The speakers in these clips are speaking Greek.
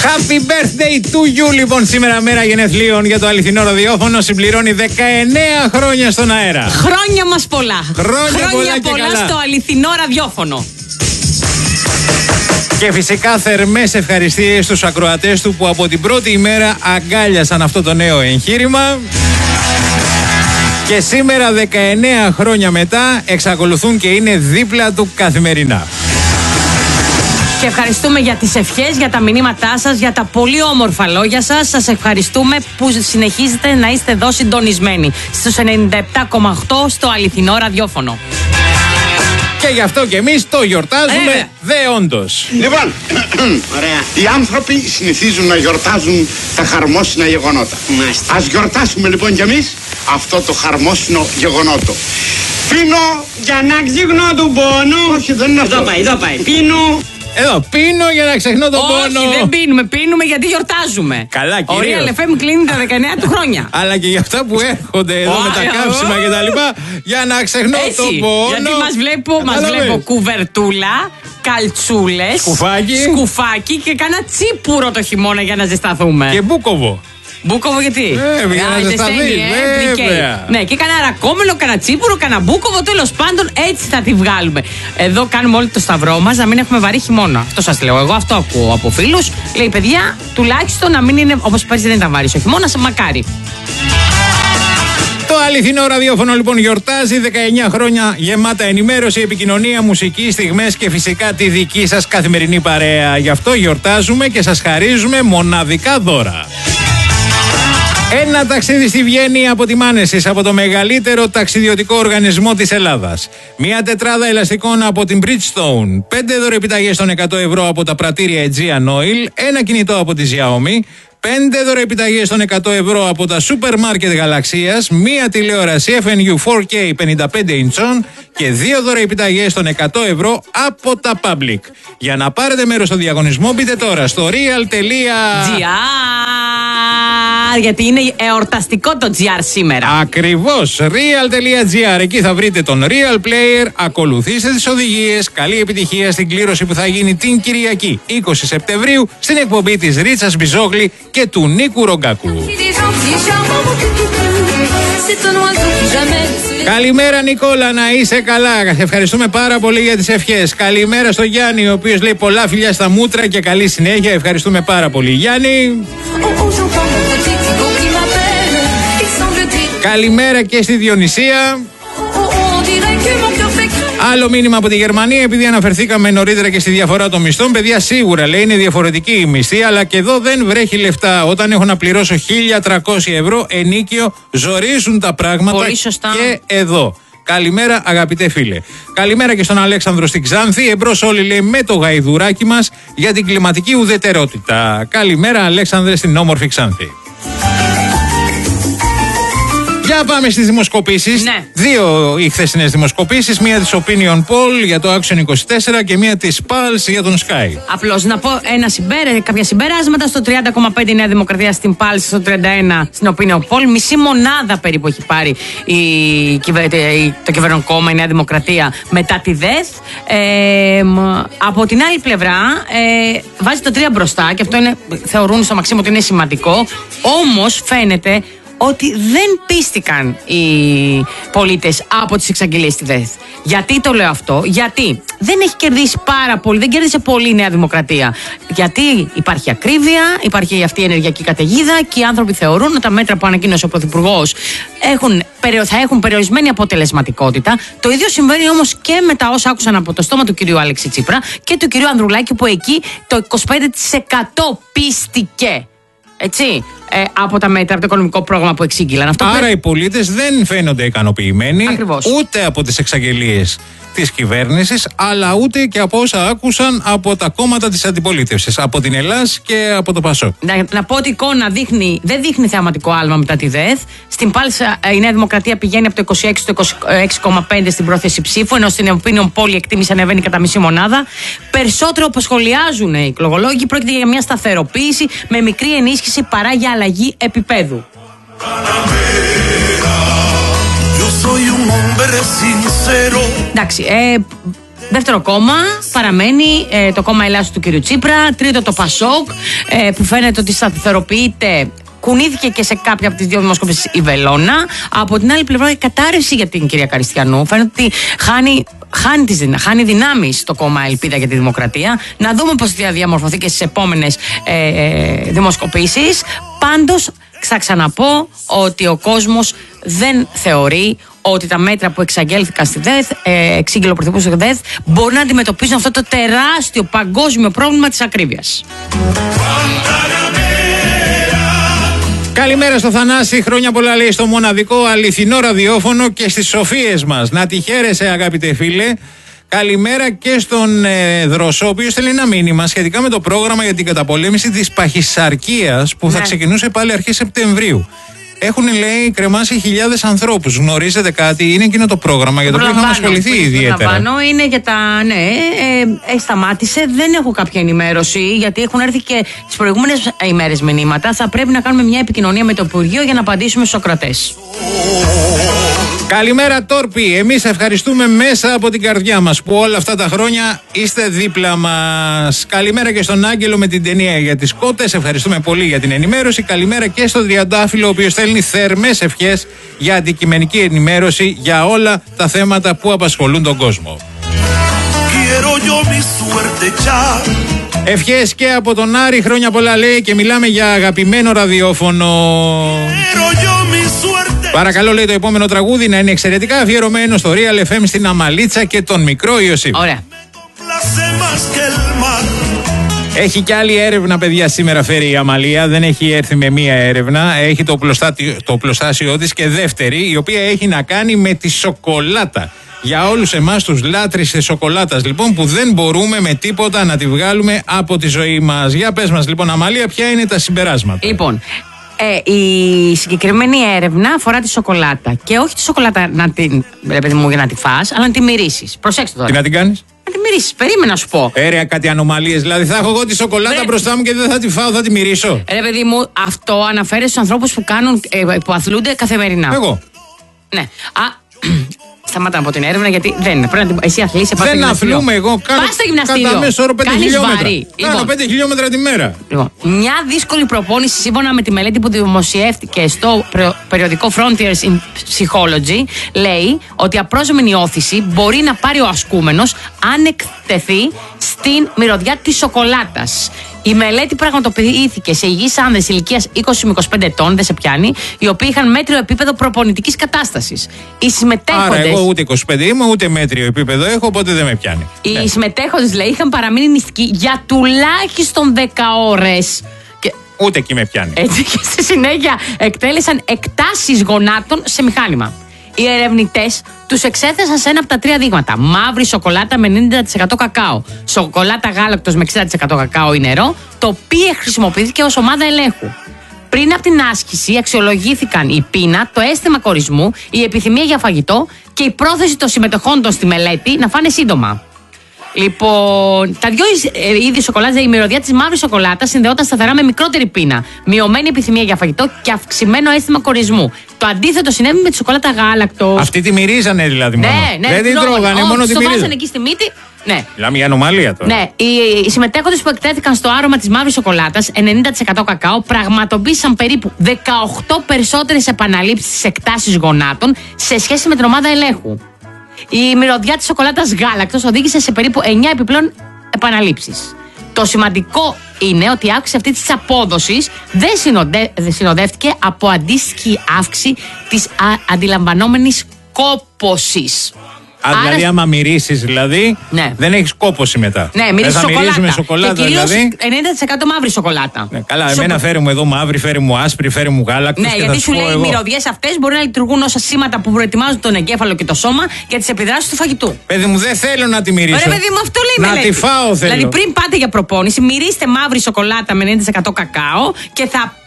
Happy birthday to you, λοιπόν. Σήμερα μέρα γενεθλίων για το αληθινό ραδιόφωνο. Συμπληρώνει 19 χρόνια στον αέρα. Χρόνια μας πολλά. Χρόνια πολλά στο αληθινό ραδιόφωνο. Και φυσικά θερμές ευχαριστίες στους ακροατές του που από την πρώτη ημέρα αγκάλιασαν αυτό το νέο εγχείρημα. Και σήμερα 19 χρόνια μετά εξακολουθούν και είναι δίπλα του καθημερινά. Και ευχαριστούμε για τις ευχές, για τα μηνύματά σας, για τα πολύ όμορφα λόγια σας. Σας ευχαριστούμε που συνεχίζετε να είστε εδώ συντονισμένοι στους 97,8 στο αληθινό ραδιόφωνο. Και γι' αυτό και εμείς το γιορτάζουμε δεόντως. Λοιπόν, οι άνθρωποι συνηθίζουν να γιορτάζουν τα χαρμόσυνα γεγονότα. Ας γιορτάσουμε λοιπόν κι εμείς αυτό το χαρμόσυνο γεγονότο. Πίνω για να ξεχνώ τον πόνο. Όχι, δεν είναι αυτό. Εδώ πάει. Πίνω. Εδώ πίνω για να ξεχνώ τον πόνο. Όχι, δεν πίνουμε γιατί γιορτάζουμε. Καλά, κυρίως. Ο Real FM κλείνει τα 19 του χρόνια. Αλλά και για αυτά που έρχονται εδώ με τα καύσιμα και τα λοιπά, για να ξεχνώ τον πόνο. Γιατί μας βλέπω κουβερτούλα, καλτσούλες, σκουφάκι και κάνα τσίπουρο το χειμώνα για να ζεσταθούμε. Και μπούκοβο. Μπούκοβο γιατί? Για να ζεσταθείς, βέβαια. Ναι, και κανένα ρακόμελο, κανένα τσίπουρο, κανένα μπούκοβο, τέλος πάντων έτσι θα τη βγάλουμε. Εδώ κάνουμε όλοι το σταυρό μας να μην έχουμε βαρύ χειμώνα. Αυτό σας λέω. Εγώ αυτό ακούω από φίλους. Λέει, παιδιά, τουλάχιστον να μην είναι όπως πέρσι δεν ήταν βαρύς ο χειμώνας, μακάρι. Το αληθινό ραδιόφωνο λοιπόν γιορτάζει 19 χρόνια γεμάτα ενημέρωση, επικοινωνία, μουσική, στιγμές και φυσικά τη δική σας καθημερινή παρέα. Γι' αυτό γιορτάζουμε και σας χαρίζουμε μοναδικά δώρα. Ένα ταξίδι στη Βιέννη από τη Μάνεσης, από το μεγαλύτερο ταξιδιωτικό οργανισμό της Ελλάδας. Μια τετράδα ελαστικών από την Bridgestone. 5 δωρεπιταγές των 100 ευρώ από τα πρατήρια Aegean Oil. Ένα κινητό από τη Xiaomi. 5 δωρεπιταγές των 100 ευρώ από τα σούπερ μάρκετ Γαλαξίας. Μια τηλεόραση FNU 4K 55 inch και 2 δωρεπιταγές των 100 ευρώ από τα Public. Για να πάρετε μέρος στο διαγωνισμό μπείτε τώρα στο real.gr. Γιατί είναι εορταστικό το GR σήμερα. Ακριβώς, real.gr. Εκεί θα βρείτε τον Real Player. Ακολουθήστε τις οδηγίες. Καλή επιτυχία στην κλήρωση που θα γίνει την Κυριακή 20 Σεπτεμβρίου στην εκπομπή της Ρίτσας Μπιζόγλη και του Νίκου Ρογκάκου. Καλημέρα Νικόλα, να είσαι καλά. Ευχαριστούμε πάρα πολύ για τις ευχές. Καλημέρα στο Γιάννη, ο οποίος λέει πολλά φιλιά στα μούτρα και καλή συνέχεια. Ευχαριστούμε πάρα πολύ Γιάννη. Καλημέρα και στη Διονυσία. Άλλο μήνυμα από τη Γερμανία, επειδή αναφερθήκαμε νωρίτερα και στη διαφορά των μισθών. Παιδιά, σίγουρα λέει είναι διαφορετική η μισθή, αλλά και εδώ δεν βρέχει λεφτά. Όταν έχω να πληρώσω 1.300 ευρώ ενίκιο, ζορίζουν τα πράγματα. Πολύ σωστά. Και εδώ. Καλημέρα, αγαπητέ φίλε. Καλημέρα και στον Αλέξανδρο στην Ξάνθη. Εμπρός όλοι λέει με το γαϊδουράκι μας για την κλιματική ουδετερότητα. Καλημέρα, Αλέξανδρε, στην όμορφη Ξάνθη. Για πάμε στις δημοσκοπήσεις. Ναι. 2 οι χθεσινές δημοσκοπήσεις. Μία της Opinion Poll για το Action 24 και μία της Pulse για τον Sky. Απλώς να πω κάποια συμπεράσματα. Στο 30,5 η Νέα Δημοκρατία στην Pulse, στο 31 στην Opinion Poll. Μισή μονάδα περίπου έχει πάρει το κυβερνόν κόμμα, η Νέα Δημοκρατία, μετά τη ΔΕΘ. Από την άλλη πλευρά βάζει το 3 μπροστά και αυτό θεωρούν στο Μαξίμου ότι είναι σημαντικό. Όμως φαίνεται ότι δεν πίστηκαν οι πολίτες από τις εξαγγελίες στη ΔΕΘ. Γιατί το λέω αυτό? Γιατί δεν έχει κερδίσει πάρα πολύ, δεν κέρδισε πολύ η Νέα Δημοκρατία. Γιατί υπάρχει ακρίβεια, υπάρχει αυτή η ενεργειακή καταιγίδα και οι άνθρωποι θεωρούν ότι τα μέτρα που ανακοίνωσε ο Πρωθυπουργός θα έχουν περιορισμένη αποτελεσματικότητα. Το ίδιο συμβαίνει όμως και με τα όσα άκουσαν από το στόμα του κυρίου Αλέξη Τσίπρα και του κυρίου Ανδρουλάκη, που εκεί το 25% πίστηκε. Έτσι, από τα μέτρα, από το οικονομικό πρόγραμμα που εξήγηλαν. Άρα οι πολίτες δεν φαίνονται ικανοποιημένοι. Ακριβώς. Ούτε από τις εξαγγελίες της κυβέρνησης, αλλά ούτε και από όσα άκουσαν από τα κόμματα της αντιπολίτευσης, από την Ελλάς και από το ΠΑΣΟΚ. Να πω ότι η εικόνα δεν δείχνει θεαματικό άλμα μετά τη ΔΕΘ. Στην Πάλσα η Νέα Δημοκρατία πηγαίνει από το 26% στο 26,5% στην πρόθεση ψήφου, ενώ στην Opinion Poll η εκτίμηση ανεβαίνει κατά μισή μονάδα. Περισσότερο, όπως σχολιάζουν οι εκλογολόγοι, πρόκειται για μια σταθεροποίηση με μικρή ενίσχυση παρά για αλλαγή επίπεδου. Εντάξει, Δεύτερο κόμμα παραμένει το κόμμα Ελλάδος του κ. Τσίπρα. Τρίτο το Πασόκ, που φαίνεται ότι σταθεροποιείται. Κουνήθηκε και σε κάποια από τις δύο δημοσκοπήσεις η Βελώνα. Από την άλλη πλευρά, η κατάρρευση για την κυρία Καριστιανού φαίνεται ότι χάνει δυνάμεις το κόμμα Ελπίδα για τη Δημοκρατία. Να δούμε πώς θα διαμορφωθεί και στις επόμενες δημοσκοπήσεις. Πάντως, θα ξαναπώ ότι ο κόσμος δεν θεωρεί ότι τα μέτρα που εξαγγέλθηκαν στη ΔΕΘ, εξήγηλε ο Πρωθυπουργός στη ΔΕΘ, μπορούν να αντιμετωπίσουν αυτό το τεράστιο παγκόσμιο πρόβλημα της ακρίβειας. Καλημέρα στο Θανάση, χρόνια πολλά λέει στο μοναδικό αληθινό ραδιόφωνο και στις σοφίες μας. Να τη χαίρεσαι αγαπητέ φίλε. Καλημέρα και στον Δροσό, ο οποίος στέλνει ένα μήνυμα σχετικά με το πρόγραμμα για την καταπολέμηση της παχυσαρκίας που θα ξεκινούσε πάλι αρχές Σεπτεμβρίου. Έχουν, λέει, κρεμάσει χιλιάδες ανθρώπους. Γνωρίζετε κάτι? Είναι εκείνο το πρόγραμμα για το οποίο είχαμε ασχοληθεί ιδιαίτερα. Είναι για τα. Ναι, σταμάτησε. Δεν έχω κάποια ενημέρωση, γιατί έχουν έρθει και τις προηγούμενες ημέρες μηνύματα. Θα πρέπει να κάνουμε μια επικοινωνία με το Υπουργείο για να απαντήσουμε στους Σοκρατές. Καλημέρα Τόρπη, εμείς ευχαριστούμε μέσα από την καρδιά μας που όλα αυτά τα χρόνια είστε δίπλα μας. Καλημέρα και στον Άγγελο με την ταινία για τις κότες, ευχαριστούμε πολύ για την ενημέρωση. Καλημέρα και στον Τριαντάφυλλο, ο οποίος στέλνει θερμές ευχές για αντικειμενική ενημέρωση για όλα τα θέματα που απασχολούν τον κόσμο. Ευχές και από τον Άρη, χρόνια πολλά λέει, και μιλάμε για αγαπημένο ραδιόφωνο. Παρακαλώ, λέει, το επόμενο τραγούδι να είναι εξαιρετικά αφιερωμένο στο Real FM, στην Αμαλίτσα και τον μικρό Ιωσήφ. Ωραία. Έχει και άλλη έρευνα, παιδιά, σήμερα φέρει η Αμαλία. Δεν έχει έρθει με μία έρευνα. Έχει το πλωστάσιο της και δεύτερη, η οποία έχει να κάνει με τη σοκολάτα. Για όλους εμάς τους λάτρεις της σοκολάτας, λοιπόν, που δεν μπορούμε με τίποτα να τη βγάλουμε από τη ζωή μας. Για πες μας, λοιπόν, Αμαλία, ποια είναι τα συμπεράσματα? Λοιπόν, η συγκεκριμένη έρευνα αφορά τη σοκολάτα. Και όχι τη σοκολάτα να την, ρε παιδί μου, για να τη φας, αλλά να τη μυρίσεις. Προσέξτε τώρα. Τι να την κάνεις? Να τη μυρίσεις. Περίμενα να σου πω. Κάτι ανομαλίες. Δηλαδή, θα έχω εγώ τη σοκολάτα μπροστά μου και δεν θα τη φάω, θα τη μυρίσω. Ρε παιδί μου, αυτό αναφέρει στους ανθρώπους που κάνουν, που αθλούνται καθημερινά. Εγώ. Ναι. Σταμάτα από την έρευνα, γιατί δεν είναι. Πρέπει να εσύ αθλείσαι, πας στο γυμναστήριο. Δεν αθλούμε εγώ. Πας στο γυμναστήριο. Κατά μέσο όρο 5 χιλιόμετρα. Βαρύ. Κάνω 5 χιλιόμετρα τη μέρα. Λοιπόν, μια δύσκολη προπόνηση, σύμφωνα με τη μελέτη που δημοσιεύτηκε στο περιοδικό Frontiers in Psychology, λέει ότι απρόσμενη όθηση μπορεί να πάρει ο ασκούμενος αν εκτεθεί στην μυρωδιά της σοκολάτας. Η μελέτη πραγματοποιήθηκε σε υγιείς άνδρες ηλικίας 20 με 25 ετών, δεν σε πιάνει, οι οποίοι είχαν μέτριο επίπεδο προπονητικής κατάστασης. Οι συμμετέχοντες. Άρα, εγώ ούτε 25 είμαι, ούτε μέτριο επίπεδο έχω, οπότε δεν με πιάνει. Οι συμμετέχοντες, λέει, είχαν παραμείνει νηστικοί για τουλάχιστον 10 ώρες. Ούτε εκεί με πιάνει. Έτσι, και στη συνέχεια εκτέλεσαν εκτάσεις γονάτων σε μηχάνημα. Οι ερευνητές τους εξέθεσαν σε ένα από τα τρία δείγματα. Μαύρη σοκολάτα με 90% κακάο, σοκολάτα γάλακτος με 60% κακάο ή νερό, το οποίο χρησιμοποιήθηκε ως ομάδα ελέγχου. Πριν από την άσκηση αξιολογήθηκαν η πείνα, το αίσθημα κορισμού, η επιθυμία για φαγητό και η πρόθεση των συμμετεχόντων στη μελέτη να φάνε σύντομα. Λοιπόν, τα δυο είδη σοκολάτα, η μυρωδιά της μαύρης σοκολάτας συνδεόταν σταθερά με μικρότερη πείνα, μειωμένη επιθυμία για φαγητό και αυξημένο αίσθημα κορισμού. Το αντίθετο συνέβη με τη σοκολάτα γάλακτος. Αυτή τη μυρίζανε δηλαδή μόνο. Ναι, δεν την τρώγανε, μόνο τη μυρίζανε. βάζανε εκεί στη μύτη. Ναι. Μιλάμε για ανομαλία τώρα. Ναι, οι συμμετέχοντες που εκτέθηκαν στο άρωμα της μαύρης σοκολάτας, 90% κακάο, πραγματοποίησαν περίπου 18 περισσότερες επαναλήψεις στις εκτάσεις γονάτων σε σχέση με την ομάδα ελέγχου. Η μυρωδιά της σοκολάτας γάλακτος οδήγησε σε περίπου 9 επιπλέον επαναλήψεις. Το σημαντικό είναι ότι η αύξηση αυτή της απόδοσης δεν συνοδεύτηκε από αντίστοιχη αύξηση της αντιλαμβανόμενης κόπωσης. Δηλαδή, άμα μυρίσεις, δηλαδή, ναι, δεν έχεις κόπωση μετά. Ναι, μυρίζεις σοκολάτα. Και κυρίως δηλαδή. 90% μαύρη σοκολάτα. Ναι, καλά, εμένα φέρε μου εδώ μαύρη, φέρε μου άσπρη, φέρε μου γάλακτος. Ναι, γιατί σου λέει οι μυρωδιές αυτές μπορεί να λειτουργούν ως σήματα που προετοιμάζουν τον εγκέφαλο και το σώμα για τις επιδράσεις του φαγητού. Παιδί μου, δεν θέλω να τη μυρίσω. Ωραία, παιδί μου, αυτό λέει η μελέτη. Να τη φάω θέλω. Δηλαδή, πριν πάτε για προπόνηση, μυρίστε μαύρη σοκολάτα με 90% κακάο και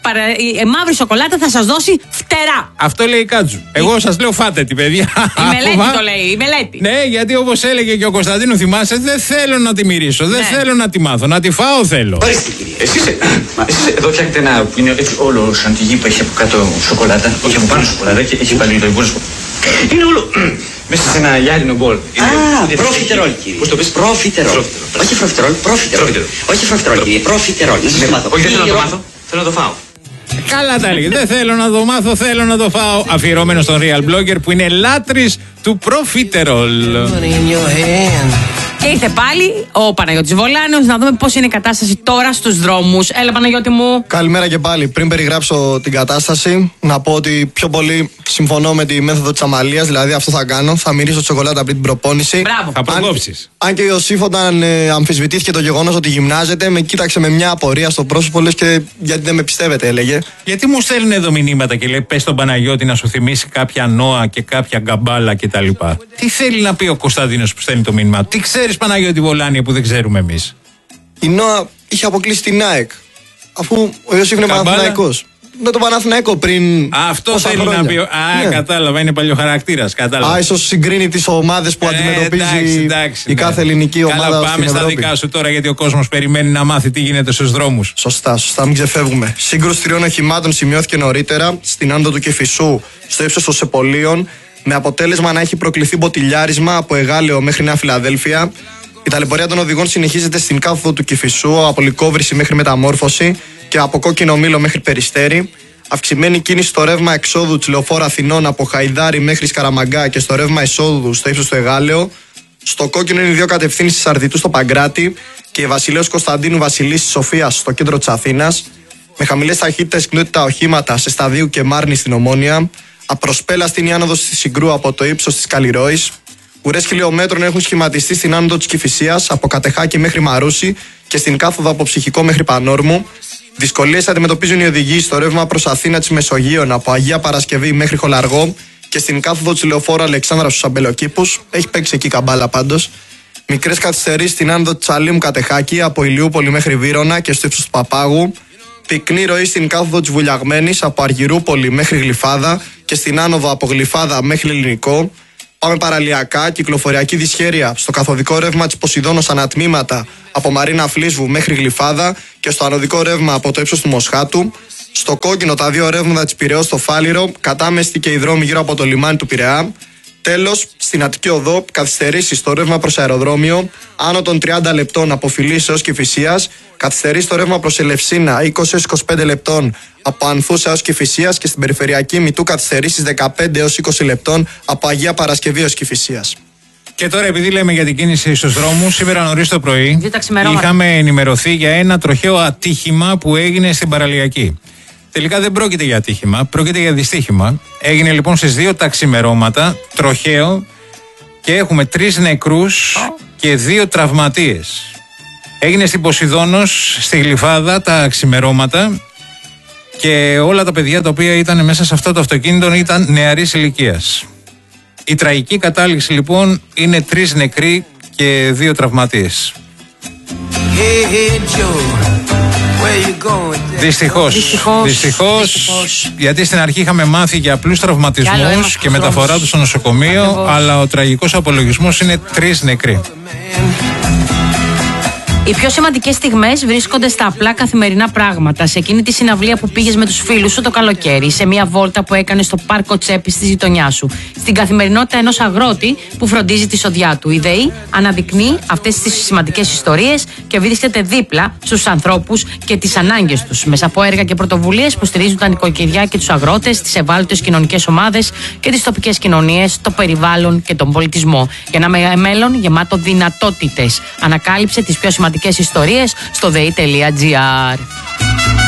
η μαύρη σοκολάτα θα σας δώσει φτερά. Αυτό λέει η Κάτζου. Εγώ σας λέω φάτε την, παιδιά. Η μελέτη το λέει, η μελέτη. Ναι, γιατί όπως έλεγε και ο Κωνσταντίνου, θυμάσαι, δεν θέλω να τη μυρίσω, δεν θέλω να τη μάθω, να τη φάω θέλω. Ορίστε κύριε, εσείς εδώ φτιάχνετε ένα που είναι έτσι όλο σαντιγί που έχει από κάτω σοκολάτα, όχι από πάνω σοκολάτα και έχει πάλι το υπόλοιπο. Είναι όλο Μέσα σε ένα γυάλινο μπολ. Προφιτερόλ, κύριε. Πώς το πεις? Προφιτερόλ. Όχι προφιτερόλ, προφιτερόλ. Όχι προφιτερόλ, κύριε. Προφιτερόλ. Να σας το μάθω. Όχι, δεν θέλω να το μάθω. Θέλω να το φάω. Καλά τα λέει. Δεν θέλω να το μάθω, θέλω να το φάω. Αφιερωμένο στον Real Blogger που είναι λάτρης του Προφιτερόλ. Και ήρθε πάλι ο Παναγιώτης Βολάνος να δούμε πώς είναι η κατάσταση τώρα στους δρόμους. Έλα, Παναγιώτη μου. Καλημέρα και πάλι. Πριν περιγράψω την κατάσταση, να πω ότι πιο πολύ συμφωνώ με τη μέθοδο της αμαλίας. Δηλαδή, αυτό θα κάνω. Θα μυρίσω τσοκολάτα πριν την προπόνηση. Μπράβο. Θα προκόψεις. Αν και ο Ιωσήφ, όταν αμφισβητήθηκε το γεγονός ότι γυμνάζεται, με κοίταξε με μια απορία στο πρόσωπο, λες και γιατί δεν με πιστεύετε, έλεγε. Γιατί μου στέλνουν εδώ μηνύματα και λέει: πες στον Παναγιώτη να σου θυμίσει κάποια Νόα και κάποια Γκαμπάλα κτλ. Τι θέλει να πει ο Κωνσταντίνος που στέλνει το μήνυμα? Τι ξέρεις, Παναγιώτη Βολάνη, που δεν ξέρουμε εμείς? Η Νόα είχε αποκλείσει την ΑΕΚ. Αφού ο Ιωσήφ είναι Παναθηναϊκός. Με τον Παναθηναϊκό πριν. Αυτό θέλει να πει. Κατάλαβα, είναι παλιοχαρακτήρας. Ίσως συγκρίνει τις ομάδες που αντιμετωπίζει η κάθε ελληνική ομάδα. Καλά, πάμε στα δικά σου τώρα, γιατί ο κόσμος περιμένει να μάθει τι γίνεται στους δρόμους. Σωστά, μην ξεφεύγουμε. Σύγκρουση 3 οχημάτων σημειώθηκε νωρίτερα στην άνοδο του Κηφισού, στο ύψος των Σεπολίων, με αποτέλεσμα να έχει προκληθεί μποτιλιάρισμα από Εγάλεο μέχρι Νέα Φιλαδέλφια. Η ταλαιπωρία των οδηγών συνεχίζεται στην κάθοδο του Κηφισού, από Λυκόβρηση μέχρι Μεταμόρφωση και από Κόκκινο Μήλο μέχρι Περιστέρι. Αυξημένη κίνηση στο ρεύμα εξόδου της Λεωφόρου Αθηνών από Χαϊδάρι μέχρι Σκαραμαγκά και στο ρεύμα εισόδου στο ύψος του Εγάλεο. Στο κόκκινο είναι οι δύο κατευθύνσεις Αρδιτού στο Παγκράτη και η Βασιλέως Κωνσταντίνου Βασιλής της Σοφίας στο κέντρο της Αθήνας. Με χαμηλές ταχύτητες κινούνται οχήματα σε Σταδίου και Μάρνη στην Ομόνια. Απροσπέλαστη είναι η άνοδος της Συγκρού από το ύψος της Καλλιρόης. Ουρές χιλιομέτρων έχουν σχηματιστεί στην άνοδο της Κηφισίας από Κατεχάκη μέχρι Μαρούσι και στην κάθοδο από Ψυχικό μέχρι Πανόρμου. Δυσκολίες αντιμετωπίζουν οι οδηγοί στο ρεύμα προς Αθήνα της Μεσογείων από Αγία Παρασκευή μέχρι Χολαργό και στην κάθοδο της Λεωφόρου Αλεξάνδρα στους Αμπελοκήπους. Έχει παίξει εκεί καμπάλα πάντως. Μικρές καθυστερήσεις στην άνοδο της Αλήμου Κατεχάκη από Ηλιούπολη μέχρι Βύρωνα και στο ύψος του Παπάγου. Πυκνή ροή στην κάθοδο της Βουλιαγμένης από Αργυρούπολη μέχρι Γλυφάδα και στην άνοδο από Γλυφάδα μέχρι Ελληνικό. Πάμε παραλιακά, κυκλοφοριακή δυσχέρεια στο καθοδικό ρεύμα της Ποσειδώνος ανατμήματα από Μαρίνα Φλίσβου μέχρι Γλυφάδα και στο ανωδικό ρεύμα από το ύψος του Μοσχάτου. Στο κόκκινο τα δύο ρεύματα της Πειραιώς στο Φάληρο, κατάμεστη και οι δρόμοι γύρω από το λιμάνι του Πειραιά. Τέλος, στην Αττική Οδό, καθυστερήσεις στο ρεύμα προς αεροδρόμιο, άνω των 30 λεπτών από Φιλής έως Κηφισίας, καθυστερήσεις στο ρεύμα προς Ελευσίνα 20-25 λεπτών από Ανθούσα έως Κηφισίας και στην περιφερειακή Μητού καθυστερήσεις 15-20 λεπτών από Αγία Παρασκευή έως Κηφισίας. Και τώρα, επειδή λέμε για την κίνηση στους δρόμους, σήμερα νωρίς το πρωί είχαμε ενημερωθεί για ένα τροχαίο ατύχημα που έγινε στην παραλιακή. Τελικά δεν πρόκειται για ατύχημα, πρόκειται για δυστύχημα. Έγινε λοιπόν στις 2 τα ξημερώματα, τροχαίο, και έχουμε 3 νεκρούς και 2 τραυματίες. Έγινε στην Ποσειδώνος, στη Γλυφάδα, τα ξημερώματα, και όλα τα παιδιά τα οποία ήταν μέσα σε αυτό το αυτοκίνητο ήταν νεαρής ηλικίας. Η τραγική κατάληξη λοιπόν είναι 3 νεκροί και 2 τραυματίες. Δυστυχώς, γιατί στην αρχή είχαμε μάθει για απλούς τραυματισμούς και μεταφορά του στο νοσοκομείο, αλλά ο τραγικός απολογισμός είναι 3 νεκροί. Οι πιο σημαντικές στιγμές βρίσκονται στα απλά καθημερινά πράγματα. Σε εκείνη τη συναυλία που πήγες με τους φίλους σου το καλοκαίρι, σε μια βόλτα που έκανες στο πάρκο Τσέπης της γειτονιάς σου, στην καθημερινότητα ενός αγρότη που φροντίζει τη σοδιά του. Η ΔΕΗ αναδεικνύει αυτές τις σημαντικές ιστορίες και βρίσκεται δίπλα στους ανθρώπους και τις ανάγκες τους, μέσα από έργα και πρωτοβουλίες που στηρίζουν τα νοικοκυριά και τους αγρότες, τις ευάλωτες κοινωνικές ομάδες και τις τοπικές κοινωνίες, το περιβάλλον και τον πολιτισμό. Για ένα μέλλον γεμάτο δυνατότητες. Ανακάλυψε τις πιο σημαντικές ιστορίες στο dei.gr.